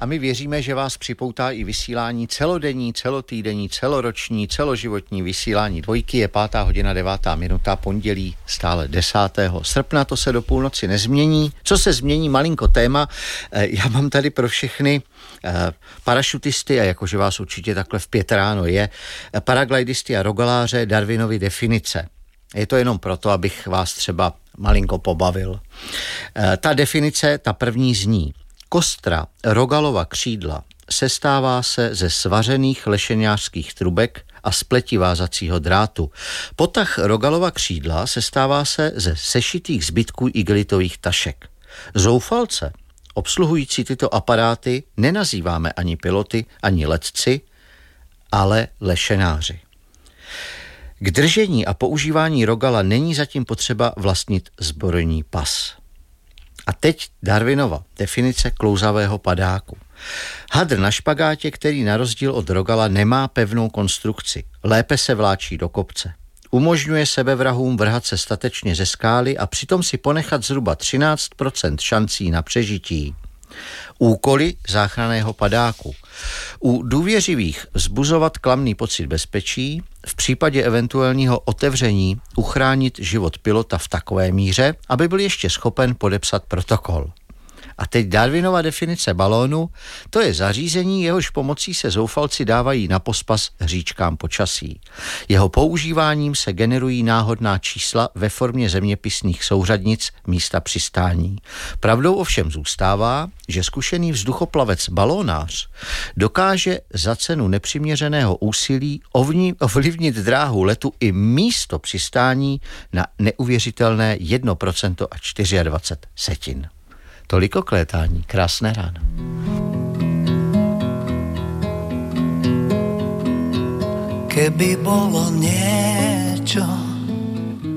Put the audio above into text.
a my věříme, že vás připoutá i vysílání celodenní, celotýdenní, celoroční, celoživotní vysílání dvojky. Je 5:09 minuta, pondělí stále 10. srpna, to se do půlnoci nezmění. Co se změní, malinko téma, já mám tady pro všechny parašutisty, a jakože vás určitě takhle v 5 ráno je, paraglidisty a rogaláře Darwinovy definice. Je to jenom proto, abych vás třeba malinko pobavil. Ta definice, ta první zní: kostra rogalova křídla sestává se ze svařených lešenářských trubek a spleti vázacího drátu. Potah rogalova křídla sestává se ze sešitých zbytků igelitových tašek. Zoufalce obsluhující tyto aparáty nenazýváme ani piloty, ani letci, ale lešenáři. K držení a používání rogala není zatím potřeba vlastnit zbrojní pas. A teď Darwinova definice klouzavého padáku. Hadr na špagátě, který na rozdíl od rogala nemá pevnou konstrukci, lépe se vláčí do kopce. Umožňuje sebevrahům vrhat se statečně ze skály a přitom si ponechat zhruba 13% šancí na přežití. Úkoly záchranného padáku. U důvěřivých vzbuzovat klamný pocit bezpečí, v případě eventuálního otevření uchránit život pilota v takové míře, aby byl ještě schopen podepsat protokol. A teď Darwinova definice balónu, to je zařízení, jehož pomocí se zoufalci dávají na pospas hříčkám počasí. Jeho používáním se generují náhodná čísla ve formě zeměpisných souřadnic místa přistání. Pravdou ovšem zůstává, že zkušený vzduchoplavec balónář dokáže za cenu nepřiměřeného úsilí ovlivnit dráhu letu i místo přistání na neuvěřitelné 1% a 24 setin. Toliko klétání. Krásné ráno. Keby bolo niečo,